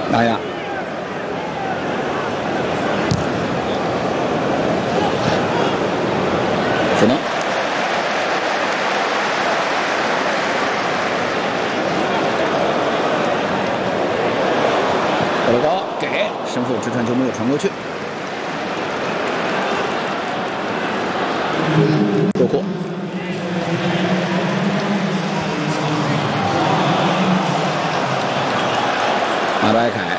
打压。福能。德罗高给神父直传球没有传过去。洛库。 马多埃凯，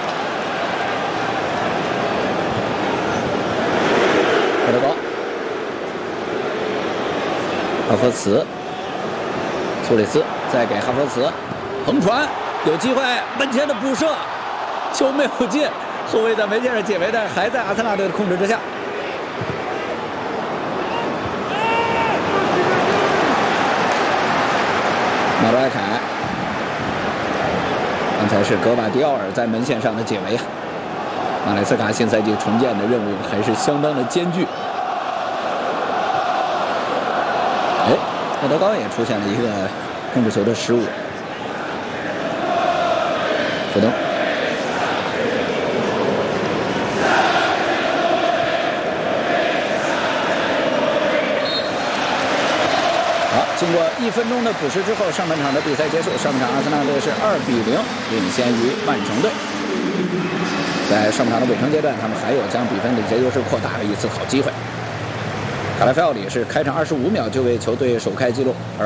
德罗高，哈弗茨，苏里斯再给哈弗茨，横传有机会，门前的补射，球没有进，后卫在门线上解围，但是还在阿森纳队的控制之下。马多埃凯。 刚才是格瓦迪奥尔在门线上的解围啊！马莱斯卡新赛季重建的任务还是相当的艰巨。哎，莫德高也出现了一个控制球的失误。福登，好，经过1分钟的补时之后，上半场的比赛结束。上半场阿森纳队是2比0领先于曼城队。在上半场的尾声阶段，他们还有将比分的优势扩大的一次好机会。卡莱菲奥里是开场25秒就为球队首开纪录，而